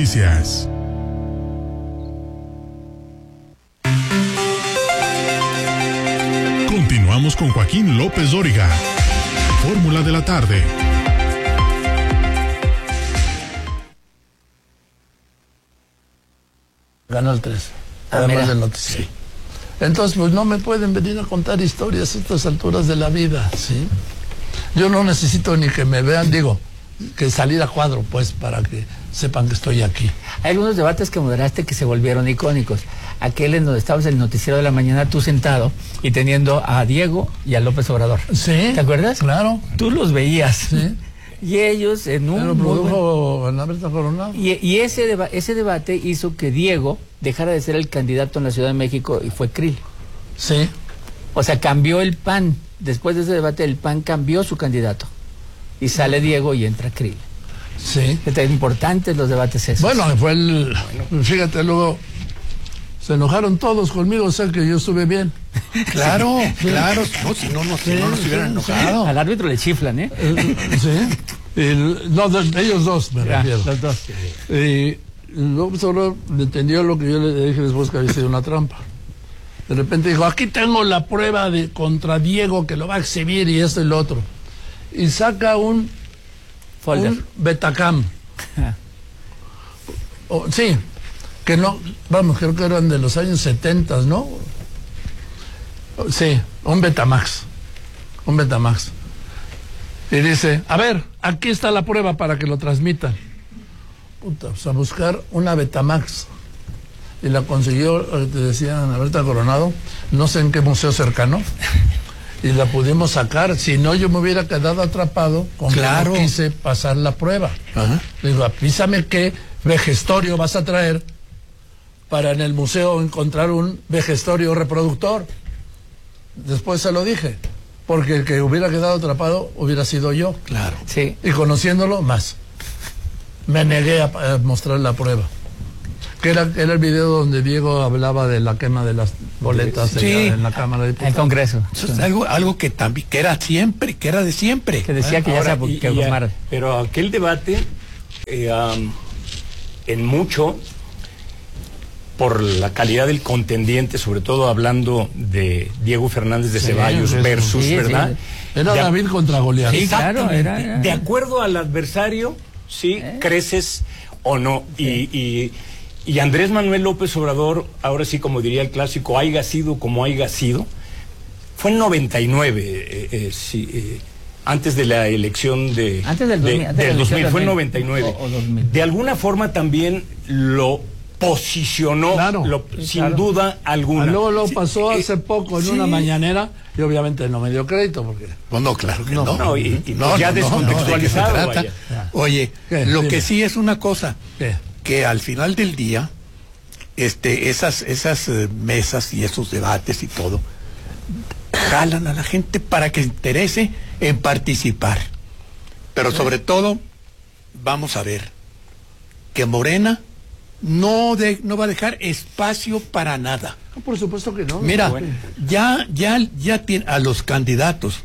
Noticias. Continuamos con Joaquín López Dóriga. Fórmula de la tarde. Ganó el 3. Además del noticiero. Sí. Entonces, pues no me pueden venir a contar historias a estas alturas de la vida, ¿sí? Yo no necesito ni que me vean, digo, que salir a cuadro, pues, para que sepan que estoy aquí. Hay algunos debates que moderaste que se volvieron icónicos. Aquel en donde estabas en el noticiero de la mañana, tú sentado y teniendo a Diego y a López Obrador. Sí. ¿Te acuerdas? Claro. Tú los veías. Sí. Y ellos en un... Pero produjo en Alberto Coronado. Y ese debate hizo que Diego dejara de ser el candidato en la Ciudad de México y fue Krill. Sí. O sea, cambió el PAN. Después de ese debate, el PAN cambió su candidato. Y sale Diego y entra Krill. Sí. Están importantes los debates esos. Bueno, fíjate, luego se enojaron todos conmigo, o sea que yo estuve bien. Claro, sí. Claro. No, si no nos hubieran enojado. Al árbitro le chiflan, ¿eh? Sí. Ellos dos, me refiero. Los dos. Y luego solo entendió lo que yo le dije después, que había sido una trampa. De repente dijo, aquí tengo la prueba contra Diego que lo va a exhibir y esto y lo otro. Y saca un Betacam. Sí, que no, vamos, creo que eran de los años 70, ¿no? Sí, un Betamax. Y dice, a ver, aquí está la prueba para que lo transmitan. Puta, pues a buscar una Betamax. Y la consiguió, te decían, Alberto Coronado, no sé en qué museo cercano. Y la pudimos sacar. Si no, yo me hubiera quedado atrapado con que no quise pasar la prueba. Ajá. Digo, avísame qué vejestorio vas a traer para en el museo encontrar un vejestorio reproductor. Después se lo dije, porque el que hubiera quedado atrapado hubiera sido yo. Claro. Sí. Y conociéndolo más, me negué a mostrar la prueba. Que era el video donde Diego hablaba de la quema de las boletas en la Cámara de Diputados. En Congreso. Eso es algo que también, que era de siempre. Que decía que ahora, ya se Guzmán. Pero aquel debate, en mucho, por la calidad del contendiente, sobre todo hablando de Diego Fernández de Ceballos versus, ¿verdad? Sí. Era David contra Goliat. Sí, claro, era. De acuerdo al adversario, sí, creces o no. Y Andrés Manuel López Obrador, ahora sí, como diría el clásico, haiga sido como haiga sido, fue en 99, antes de la elección antes del 2000, fue en 99. O 2000. De alguna forma también lo posicionó, sin duda alguna. Luego lo pasó hace poco en una mañanera y obviamente no me dio crédito porque... Pues no, claro que no. Ya descontextualizado. Oye, lo que sí es una cosa... ¿Qué? Que al final del día, esas mesas y esos debates y todo, jalan a la gente para que se interese en participar. Pero sobre todo, vamos a ver, que Morena no va a dejar espacio para nada. No, por supuesto que no. Mira, ya tiene a los candidatos,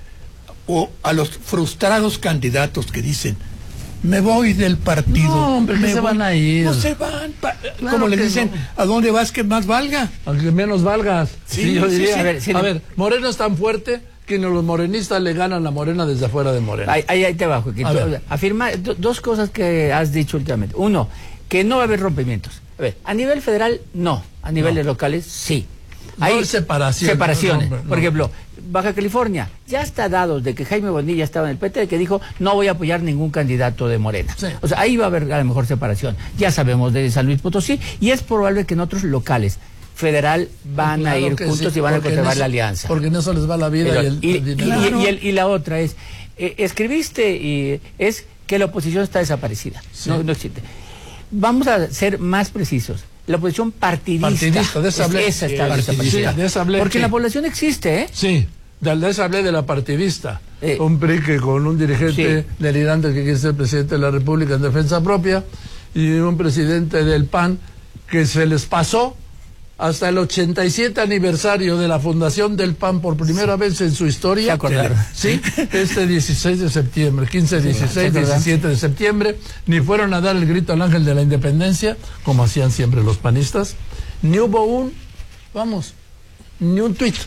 o a los frustrados candidatos que dicen, me voy del partido. No, hombre, se van a ir. No se van. Como le dicen, ¿a dónde vas que más valga? A que menos valgas. Sí, yo diría. sí. A ver, Morena es tan fuerte que los morenistas le ganan a Morena desde afuera de Morena. Ahí te bajo. Afirma dos cosas que has dicho últimamente. Uno, que no va a haber rompimientos. A ver, a nivel federal, no. A niveles locales, sí. Hay separaciones. Por ejemplo, Baja California, ya está dado de que Jaime Bonilla estaba en el PT, que dijo, no voy a apoyar ningún candidato de Morena. Sí. O sea, ahí va a haber a lo mejor separación. Ya sabemos de San Luis Potosí, y es probable que en otros locales federal van a ir juntos y van a conservar la alianza. Porque en eso les va la vida y la otra es, escribiste y es que la oposición está desaparecida. Sí. No existe. Vamos a ser más precisos. La oposición partidista. De esa hablé. Esa está desaparecida. Sí, de esa hablé. Porque la población existe, ¿eh? Sí, de esa hablé de la partidista. Un PRI que con un dirigente delirante que quiere ser presidente de la República en defensa propia y un presidente del PAN que se les pasó hasta el 87 aniversario de la fundación del PAN por primera vez en su historia. ¿Se acordaron? Sí, este 16 de septiembre, 15, 16, 17 de septiembre, ni fueron a dar el grito al ángel de la independencia, como hacían siempre los panistas, ni hubo ni un tuit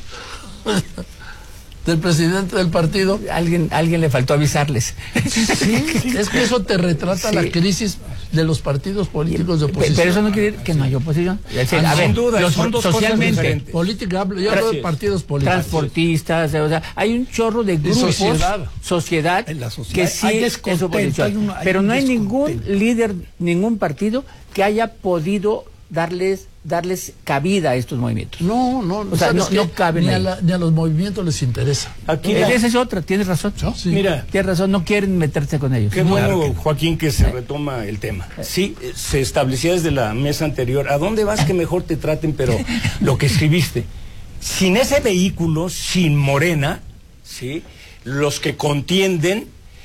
del presidente del partido. Alguien le faltó avisarles. Sí, es que eso te retrata la crisis de los partidos políticos de oposición. Pero eso no quiere decir que no hay oposición. Sin duda, son dos socialmente, cosas diferentes. Política, yo hablo de partidos políticos. Transportistas, o sea, hay un chorro de grupos, sociedad En la sociedad que sí es oposición. Pero no hay ningún líder, ningún partido que haya podido darles cabida a estos movimientos. No, o sea, no caben ni ahí. ni a los movimientos les interesa. Aquí Esa es otra, tienes razón. Sí. Mira, Tienes razón, no quieren meterse con ellos. qué bueno, Joaquín, que se retoma el tema. Sí, se establecía desde la mesa anterior, ¿a dónde vas que mejor te traten? Pero lo que escribiste, sin ese vehículo, sin Morena, ¿sí? Los que contienden,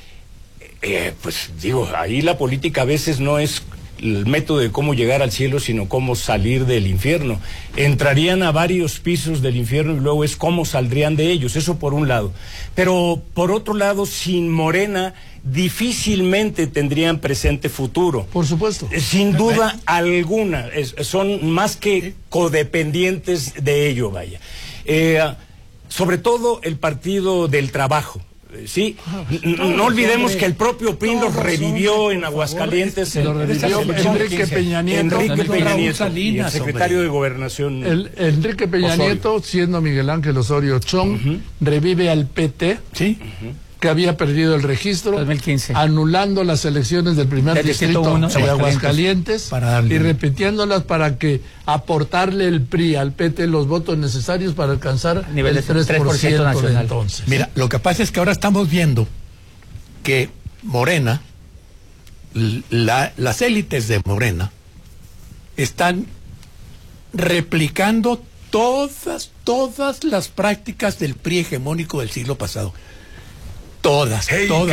pues digo, ahí la política a veces no es el método de cómo llegar al cielo, sino cómo salir del infierno. Entrarían a varios pisos del infierno y luego es cómo saldrían de ellos, eso por un lado. Pero por otro lado, sin Morena, difícilmente tendrían presente futuro. Por supuesto. Sin duda alguna, son más que codependientes de ello, vaya. Sobre todo el Partido del Trabajo. Sí, no olvidemos que el propio PRI lo revivió en Aguascalientes. Lo revivió Enrique Peña Nieto. Y el secretario de Gobernación. Enrique Peña Nieto, siendo Miguel Ángel Osorio Chong, revive al PT, Sí. que había perdido el registro, 2015. anulando las elecciones del primer distrito de Aguascalientes y repitiéndolas para que aportarle el PRI al PT los votos necesarios para alcanzar Nivel el de 3% nacional. de entonces. Mira, lo que pasa es que ahora estamos viendo que Morena, las élites de Morena, están replicando todas las prácticas del PRI hegemónico del siglo pasado. Todas.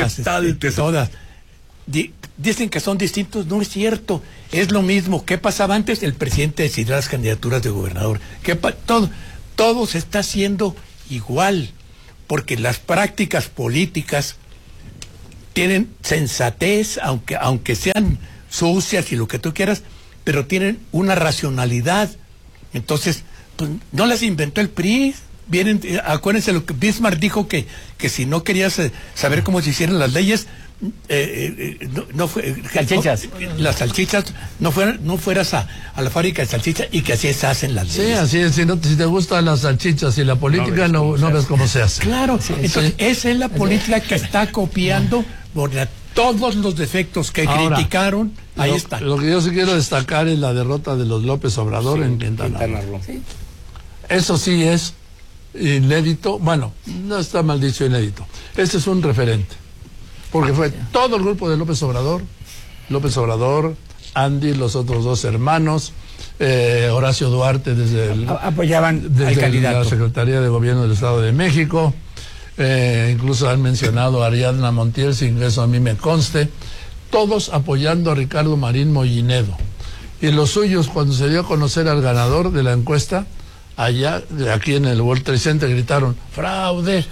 Dicen que son distintos, no es cierto, es lo mismo. ¿Qué pasaba antes? El presidente decidió las candidaturas de gobernador. Todo se está haciendo igual, porque las prácticas políticas tienen sensatez, aunque sean sucias y lo que tú quieras, pero tienen una racionalidad. Entonces, pues no las inventó el PRI. Acuérdense lo que Bismarck dijo, que si no querías saber cómo se hicieron las leyes, salchichas. Las salchichas, no fueras a la fábrica de salchichas, y que así se hacen las leyes. Sí, así es. Si te gustan las salchichas y la política, no ves cómo se hace. Claro, entonces esa es la política que está copiando todos los defectos que criticaron. Ahí está. Lo que yo sí quiero destacar es la derrota de los López Obrador en Quintana Roo. Eso sí es inédito. Bueno, no está mal dicho inédito. Este es un referente, porque fue todo el grupo de López Obrador, Andy, los otros dos hermanos, Horacio Duarte apoyaban al candidato. La Secretaría de Gobierno del Estado de México, incluso han mencionado a Ariadna Montiel, sin que eso a mí me conste, todos apoyando a Ricardo Marín Mollinedo. Y los suyos, cuando se dio a conocer al ganador de la encuesta, aquí en el World Trade Center, gritaron ¡fraude!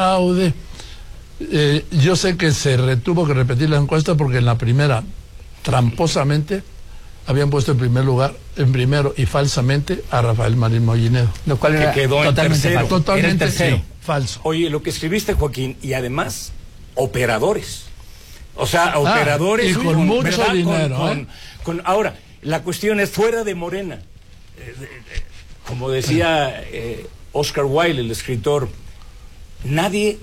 Yo sé que se tuvo que repetir la encuesta porque en la primera, tramposamente, habían puesto en primero y falsamente a Rafael Marín Mollinedo. Lo cual era quedó totalmente tercero. Falso. Oye, lo que escribiste, Joaquín, y además, operadores. O sea, operadores y con mucho dinero. Ahora, la cuestión es fuera de Morena. Como decía Oscar Wilde, el escritor, nadie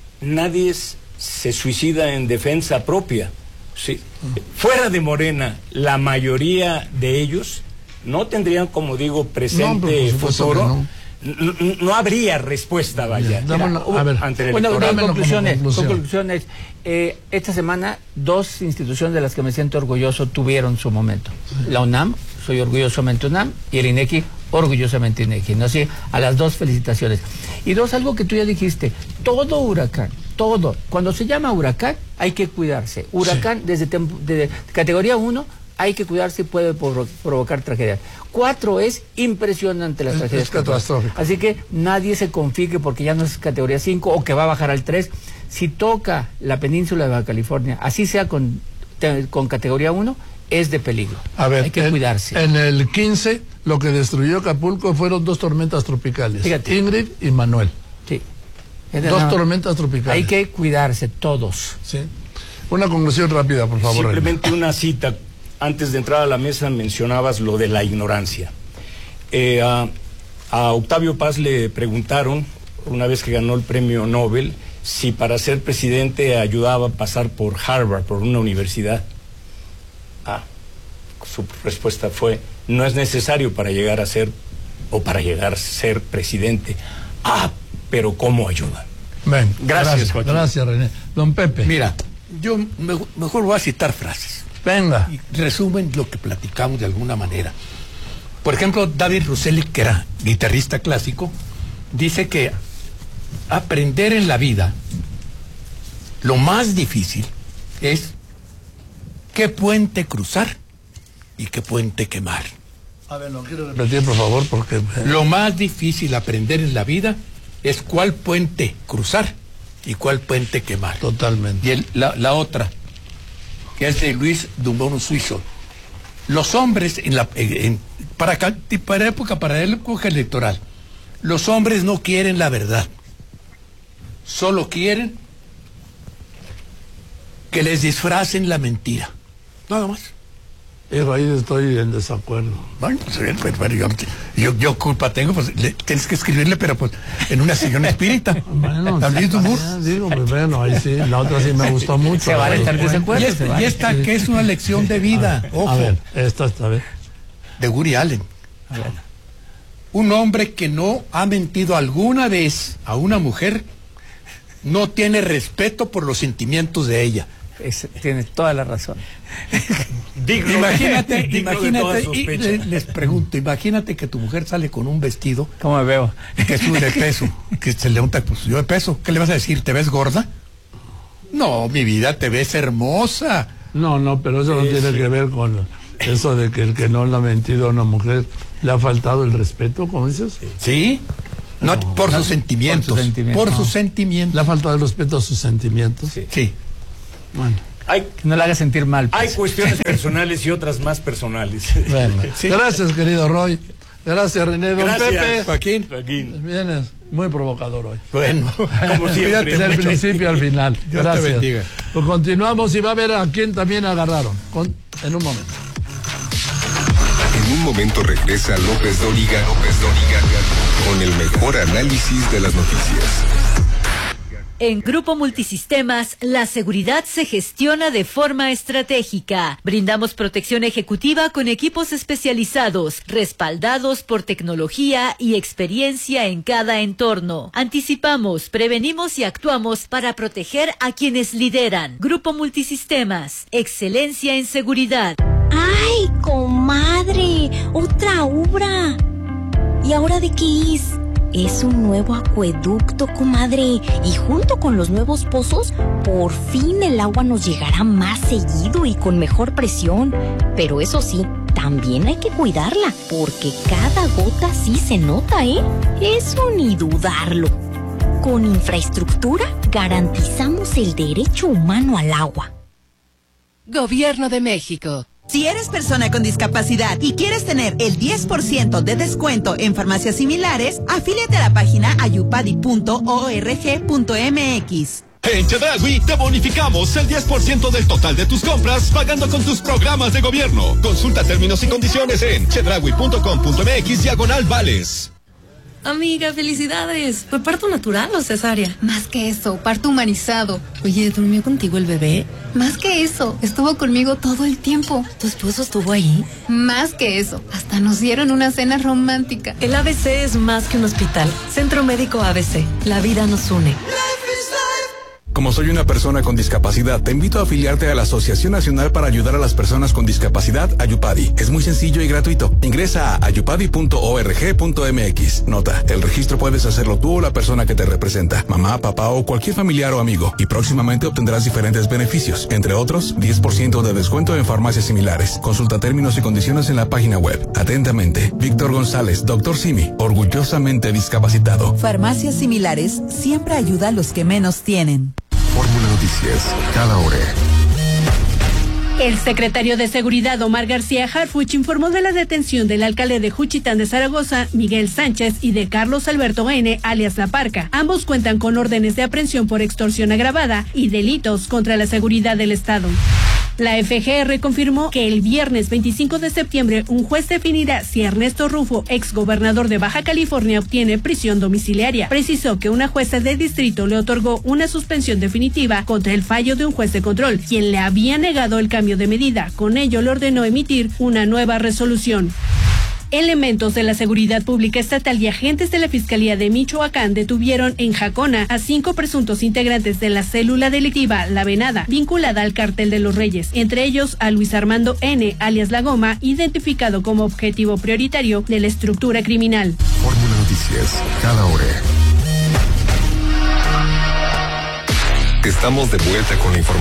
se suicida en defensa propia. Sí. Fuera de Morena, la mayoría de ellos no tendrían, como digo, presente futuro. No habría respuesta, vaya. Ante el conclusiones. Esta semana, dos instituciones de las que me siento orgulloso tuvieron su momento. La UNAM, soy orgullosamente UNAM, y el INEGI, orgullosamente INEGI. ¿No? Así, a las dos felicitaciones. Y dos, algo que tú ya dijiste, todo huracán, cuando se llama huracán, hay que cuidarse. Huracán, desde categoría 1, hay que cuidarse y puede provocar tragedias. 4 es impresionante las tragedias. Es catastrófico. Así que nadie se confíe porque ya no es categoría 5 o que va a bajar al 3. Si toca la península de Baja California, así sea con categoría 1, es de peligro. A ver, hay que cuidarse. En el 15, lo que destruyó Acapulco fueron 2 tormentas tropicales. Fíjate. Ingrid y Manuel. Sí. 2 tormentas tropicales. Hay que cuidarse todos. Sí. Una conclusión rápida, por favor. Simplemente una cita. Antes de entrar a la mesa mencionabas lo de la ignorancia. A Octavio Paz le preguntaron, una vez que ganó el premio Nobel, si para ser presidente ayudaba a pasar por Harvard, por una universidad. Su respuesta fue, no es necesario para llegar a ser presidente. Pero ¿cómo ayuda? Ven, Gracias, Joaquín. Gracias, René. Don Pepe. Mira, yo mejor voy a citar frases. Venga. Y resumen lo que platicamos de alguna manera. Por ejemplo, David Russelli, que era guitarrista clásico, dice que aprender en la vida, lo más difícil es qué puente cruzar y qué puente quemar. A ver, lo quiero repetir, por favor, porque... Lo más difícil aprender en la vida es cuál puente cruzar y cuál puente quemar. Totalmente. Y la otra, que es de Luis Dumont Suizo. Los hombres para la época electoral, los hombres no quieren la verdad, solo quieren que les disfracen la mentira, nada más. Ahí estoy en desacuerdo. Bueno, pues, yo culpa tengo, pues tienes que escribirle, pero pues en una sesión espírita. Bueno, a Luis Dumont. Digo, pues bueno, ahí sí, la otra sí me gustó mucho. Se vale estar desacuerdo. Y esta que es una lección de vida, ojo. A ver, esta está bien. De Woody Allen. Un hombre que no ha mentido alguna vez a una mujer no tiene respeto por los sentimientos de ella. Tienes toda la razón. Imagínate, les pregunto, imagínate que tu mujer sale con un vestido. ¿Cómo me veo? Que sube de peso, que se levanta, pues yo de peso. ¿Qué le vas a decir? ¿Te ves gorda? No, mi vida, te ves hermosa. No, pero eso no tiene que ver con eso de que el que no le ha mentido a una mujer le ha faltado el respeto, ¿cómo dices? ¿Sí? No, por sus sentimientos. Por sus sentimientos. Le ha faltado el respeto a sus sentimientos. Sí. Bueno. Que no le haga sentir mal. Pues. Hay cuestiones personales y otras más personales. Bueno. Sí. Gracias, querido Roy. Gracias, René. Don Gracias, Pepe. Joaquín. Vienes muy provocador hoy. Bueno, como siempre. Desde el principio al final. Dios Gracias. te bendiga. Pues continuamos y va a ver a quién también agarraron. En un momento. En un momento regresa López Dóriga con el mejor análisis de las noticias. En Grupo Multisistemas, la seguridad se gestiona de forma estratégica. Brindamos protección ejecutiva con equipos especializados, respaldados por tecnología y experiencia en cada entorno. Anticipamos, prevenimos y actuamos para proteger a quienes lideran. Grupo Multisistemas, excelencia en seguridad. ¡Ay, comadre! ¡Otra obra! ¿Y ahora de qué es? Es un nuevo acueducto, comadre, y junto con los nuevos pozos, por fin el agua nos llegará más seguido y con mejor presión. Pero eso sí, también hay que cuidarla, porque cada gota sí se nota, ¿eh? Eso ni dudarlo. Con infraestructura garantizamos el derecho humano al agua. Gobierno de México. Si eres persona con discapacidad y quieres tener el 10% de descuento en farmacias similares, afíliate a la página ayupadi.org.mx. En Chedraui te bonificamos el 10% del total de tus compras pagando con tus programas de gobierno. Consulta términos y condiciones en chedraui.com.mx/vales. Amiga, felicidades. ¿Fue parto natural o cesárea? Más que eso, parto humanizado. Oye, ¿durmió contigo el bebé? Más que eso, estuvo conmigo todo el tiempo. ¿Tu esposo estuvo ahí? Más que eso, hasta nos dieron una cena romántica. El ABC es más que un hospital. Centro Médico ABC. La vida nos une. Como soy una persona con discapacidad, te invito a afiliarte a la Asociación Nacional para Ayudar a las Personas con Discapacidad, Ayupadi. Es muy sencillo y gratuito. Ingresa a ayupadi.org.mx. Nota, el registro puedes hacerlo tú o la persona que te representa, mamá, papá o cualquier familiar o amigo, y próximamente obtendrás diferentes beneficios, entre otros, 10% de descuento en farmacias similares. Consulta términos y condiciones en la página web. Atentamente, Víctor González, Dr. Simi, orgullosamente discapacitado. Farmacias Similares siempre ayuda a los que menos tienen. Fórmula Noticias, cada hora. El secretario de Seguridad, Omar García Harfuch, informó de la detención del alcalde de Juchitán de Zaragoza, Miguel Sánchez, y de Carlos Alberto N., alias La Parca. Ambos cuentan con órdenes de aprehensión por extorsión agravada y delitos contra la seguridad del Estado. La FGR confirmó que el viernes 25 de septiembre un juez definirá si Ernesto Rufo, exgobernador de Baja California, obtiene prisión domiciliaria. Precisó que una jueza de distrito le otorgó una suspensión definitiva contra el fallo de un juez de control, quien le había negado el cambio de medida. Con ello le ordenó emitir una nueva resolución. Elementos de la Seguridad Pública Estatal y agentes de la Fiscalía de Michoacán detuvieron en Jacona a 5 presuntos integrantes de la célula delictiva La Venada, vinculada al Cártel de los Reyes, entre ellos a Luis Armando N., alias La Goma, identificado como objetivo prioritario de la estructura criminal. Fórmula Noticias, cada hora. Estamos de vuelta con la información.